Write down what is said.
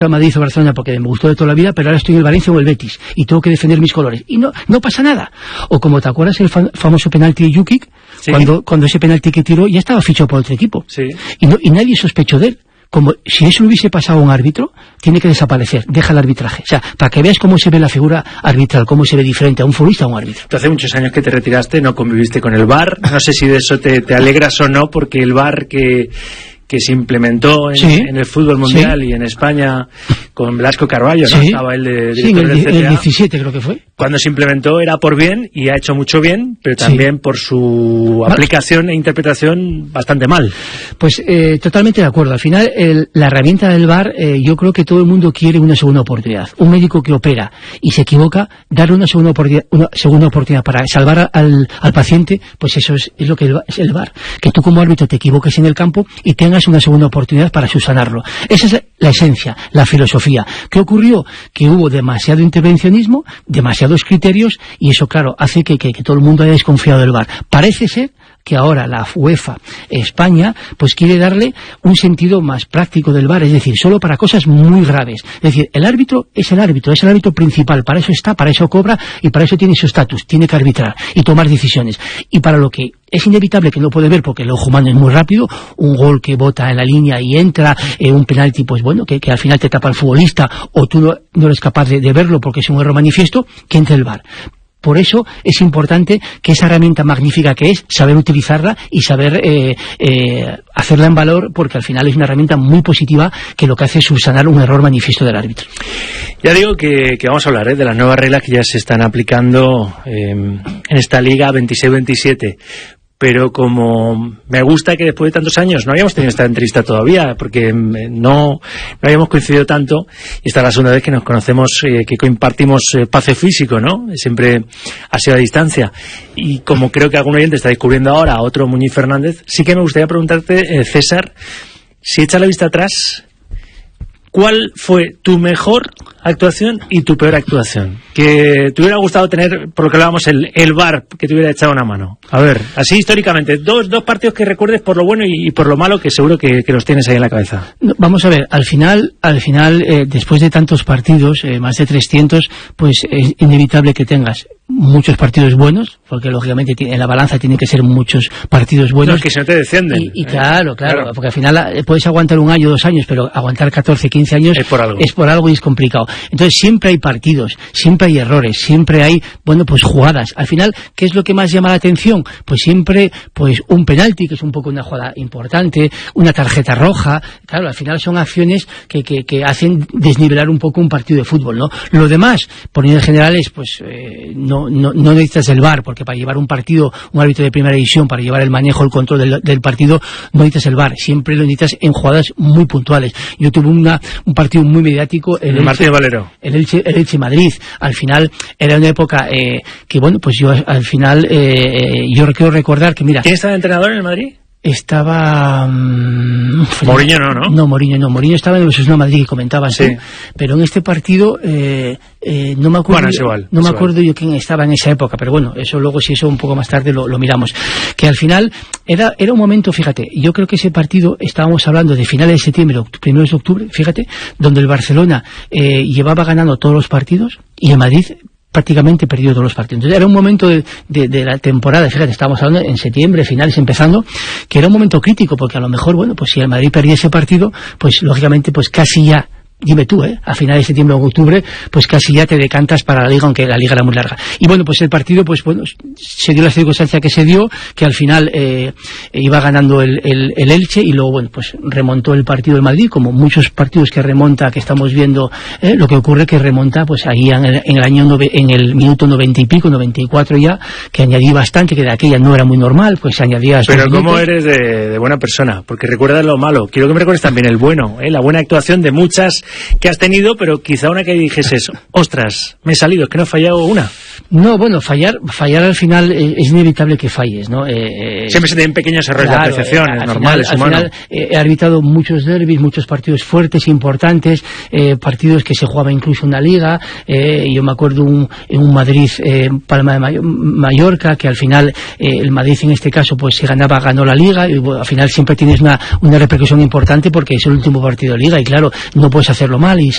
Madrid o Barcelona porque me gustó de toda la vida, pero ahora estoy en el Valencia o el Betis y tengo que defender mis colores y no pasa nada. O como te acuerdas el famoso penalti de Jukic, sí, cuando ese penalti que tiró ya estaba fichado por otro equipo, sí, y nadie sospechó de él. Como si eso le hubiese pasado a un árbitro, tiene que desaparecer, deja el arbitraje. O sea, para que veas cómo se ve la figura arbitral, cómo se ve diferente a un futbolista a un árbitro. Tú hace muchos años que te retiraste, no conviviste con el VAR, no sé si de eso te alegras o no, porque el VAR que se implementó en el fútbol mundial, sí, y en España con Velasco Carballo, ¿no? Sí. Estaba él de director del CTA. El 17 creo que fue. Cuando se implementó era por bien y ha hecho mucho bien, pero también, sí, por su aplicación e interpretación bastante mal. Pues totalmente de acuerdo. Al final la herramienta del VAR, yo creo que todo el mundo quiere una segunda oportunidad. Un médico que opera y se equivoca, darle una segunda oportunidad para salvar al paciente, pues eso es lo que es el VAR. Que tú como árbitro te equivoques en el campo y tengas una segunda oportunidad para subsanarlo. Esa es la esencia, la filosofía. ¿Qué ocurrió? Que hubo demasiado intervencionismo, demasiados criterios, y eso, claro, hace que todo el mundo haya desconfiado del VAR. Parece ser que ahora la UEFA, España, pues quiere darle un sentido más práctico del VAR, es decir, solo para cosas muy graves. Es decir, el árbitro es el árbitro principal, para eso está, para eso cobra y para eso tiene su estatus, tiene que arbitrar y tomar decisiones. Y para lo que es inevitable que no puede ver, porque el ojo humano es muy rápido, un gol que bota en la línea y entra, un penalti, pues bueno, que al final te tapa el futbolista, o tú no eres capaz de verlo porque es un error manifiesto, que entre el VAR. Por eso es importante que esa herramienta magnífica que es, saber utilizarla y saber hacerla en valor, porque al final es una herramienta muy positiva que lo que hace es subsanar un error manifiesto del árbitro. Ya digo que vamos a hablar de las nuevas reglas que ya se están aplicando en esta Liga 26-27. Pero como me gusta que después de tantos años no habíamos tenido esta entrevista todavía, porque no habíamos coincidido tanto, y esta es la segunda vez que nos conocemos, que compartimos espacio físico, ¿no? Siempre ha sido a distancia. Y como creo que algún oyente está descubriendo ahora a otro Muñiz Fernández, sí que me gustaría preguntarte, César, si echas la vista atrás, ¿cuál fue tu mejor actuación y tu peor actuación? Que te hubiera gustado tener, por lo que hablábamos, el VAR, que te hubiera echado una mano. A ver, así históricamente, dos partidos que recuerdes por lo bueno y por lo malo, que seguro que los tienes ahí en la cabeza. No, vamos a ver, al final, después de tantos partidos, más de 300, pues es inevitable que tengas muchos partidos buenos, porque lógicamente en la balanza tienen que ser muchos partidos buenos. No, que se no te descienden. Y claro, porque al final puedes aguantar 1 año, 2 años, pero aguantar 14, 15 años es por algo y es complicado. Entonces siempre hay partidos, siempre hay errores, siempre hay, pues jugadas. Al final, ¿qué es lo que más llama la atención? Pues siempre, un penalti, que es un poco una jugada importante, una tarjeta roja. Claro, al final son acciones que hacen desnivelar un poco un partido de fútbol, ¿no? Lo demás, por líneas generales, no necesitas el VAR, porque para llevar un partido, un árbitro de primera división, para llevar el manejo, el control del partido, no necesitas el VAR, siempre lo necesitas en jugadas muy puntuales. Yo tuve un partido muy mediático, el Martín Valero, el Elche Madrid. Al final era una época yo al final yo quiero recordar que, mira, ¿quién estaba de entrenador en el Madrid? Estaba Mourinho, ¿no? No, Mourinho estaba en los Osasuna Madrid, que comentabas, sí, pero en este partido no me acuerdo, me acuerdo yo quién estaba en esa época, pero bueno, eso luego, si eso un poco más tarde lo miramos, que al final era un momento, fíjate, yo creo que ese partido, estábamos hablando de finales de septiembre, primeros de octubre, fíjate, donde el Barcelona llevaba ganando todos los partidos y el Madrid prácticamente perdió todos los partidos. Entonces era un momento de la temporada, fíjate, estábamos hablando en septiembre, finales, empezando, que era un momento crítico, porque a lo mejor, si el Madrid perdía ese partido, pues lógicamente, pues casi ya, dime tú, a finales de septiembre o octubre, pues casi ya te decantas para la Liga, aunque la Liga era muy larga. Y pues el partido, se dio la circunstancia que se dio, que al final iba ganando el Elche, y luego, pues remontó el partido del Madrid, como muchos partidos que remonta, que estamos viendo, lo que ocurre que remonta, pues ahí en el minuto 90 y pico, 94 ya, que añadí bastante, que de aquella no era muy normal, pues se añadía. Pero ¿cómo eres de buena persona? Porque recuerdas lo malo, quiero que me recuerdes también el bueno, la buena actuación de muchas que has tenido, pero quizá una que dijeses, ostras, me he salido, es que no he fallado una. No, fallar al final es inevitable que falles, ¿no? Siempre se tienen pequeños errores de apreciación, es normal, es humano. Al final he arbitrado muchos derbis, muchos partidos fuertes, importantes, partidos que se jugaba incluso en la Liga, yo me acuerdo en un Madrid, Palma de Mallorca, que al final el Madrid en este caso pues se ganó la Liga, y al final siempre tienes una repercusión importante porque es el último partido de Liga, y claro, no puedes hacerlo mal y